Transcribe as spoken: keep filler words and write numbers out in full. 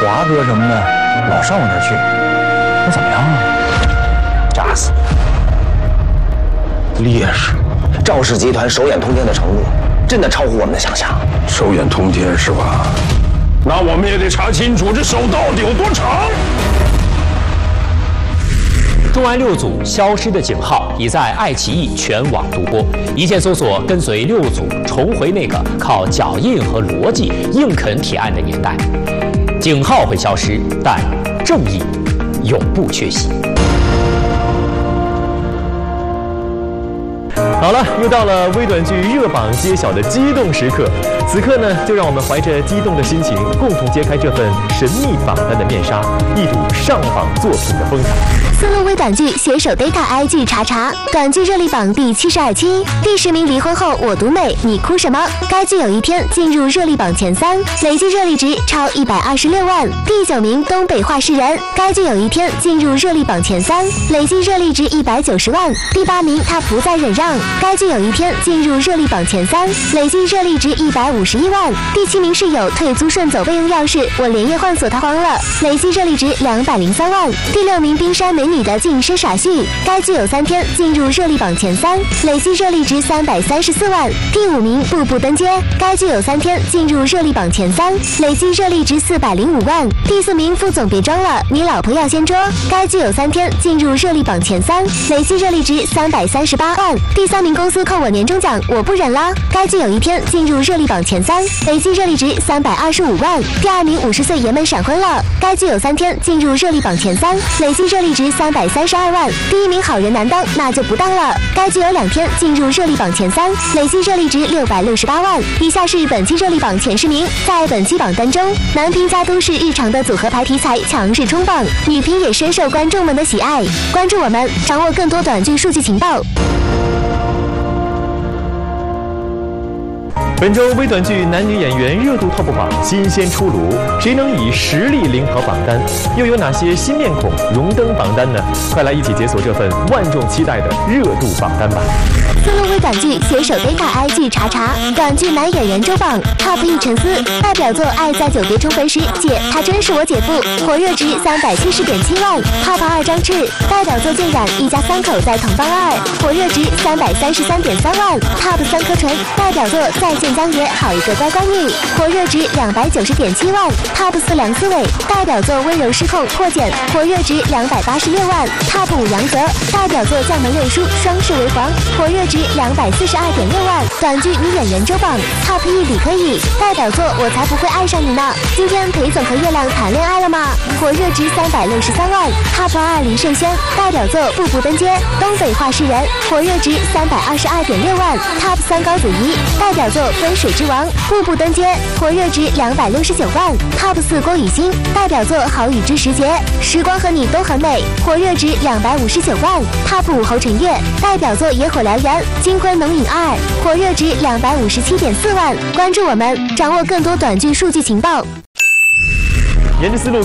华哥什么的老上我那儿去，那怎么样啊？炸死！烈士， 赵氏集团手眼通天的程度，真的超乎我们的想象。 手眼通天是吧？那我们也得查清楚这手到底有多长。 重案六组消失的井号已在爱奇艺全网独播，一键搜索，跟随六组重回那个靠脚印和逻辑硬啃铁案的年代。井号会消失，但正义永不缺席。好了，又到了微短剧热榜揭晓的激动时刻。此刻呢，就让我们怀着激动的心情，共同揭开这份神秘榜单的面纱，一睹上榜作品的风采。 丝路微短剧携手 Data I G 查查短剧热力榜第七十二期，第十名离婚后我独美，你哭什么？该剧有一天进入热力榜前三，累计热力值超一百二十六万。第九名东北话事人，该剧有一天进入热力榜前三，累计热力值一百九十万。第八名他不再忍让，该剧有一天进入热力榜前三，累计热力值一百五十一万。第七名室友退租顺走备用钥匙，我连夜换锁他慌了，累计热力值两百零三万。第六名冰山美女的晋升傻序，该剧有三天进入热力榜前三，累计热力值三百三十四万。第五名步步登阶，该剧有三天进入热力榜前三，累计热力值四百零五万。第四名副总别装了，你老婆要先捉，该剧有三天进入热力榜前三，累计热力值三百三十八万。第三名公司扣我年终奖，我不忍啦，该剧有一天进入热力榜前三，累计热力值三百二十五万。第二名五十岁爷们闪婚了，该剧有三天进入热力榜前三，累计热力值三百三十二万。第一名好人难当，那就不当了，该剧有两天进入热力榜前三，累计热力值六百六十八万。以下是本期热力榜前十名，在本期榜单中，男频加都市日常的组合牌题材强势冲榜，女频也深受观众们的喜爱。关注我们，掌握更多短剧数据情报。 本周微短剧男女演员热度 top 榜新鲜出炉，谁能以实力领跑榜单？又有哪些新面孔荣登榜单呢？快来一起解锁这份万众期待的热度榜单吧！ 丝路微短剧携手 Data I G 查查短剧男演员周榜 Top 一陈思，代表作《爱在久别重逢时》，姐他真是我姐夫，火热值三百七十点七万。Top 二张炽，代表作《浸染》，一家三口在同方二，火热值三百三十三点三万。Top 三柯纯，代表作《再见江爷》，好一个乖乖女，火热值两百九十点七万。Top 四梁思伟，代表作《温柔失控》破茧，火热值两百八十六万。Top 五杨泽，代表作《将门认输》，双世为皇，火热值两百四十二点六万。短剧女演员周榜 Top 一李可以，代表作《我才不会爱上你呢》，今天裴总和月亮谈恋爱了吗？火热值三百六十三万。Top 二林圣轩，代表作《步步登阶》，东北话事人，火热值三百二十二点六万。Top 三高子怡，代表作《分水之王》，步步登阶，火热值两百六十九万。Top 四郭雨欣，代表作《好雨之时节》，时光和你都很美，火热值两百五十九万。Top 五侯晨月，代表作《野火燎原》，金婚浓影二，火热值两百五十七点四万。关注我们，掌握更多短剧数据情报。 沿着思路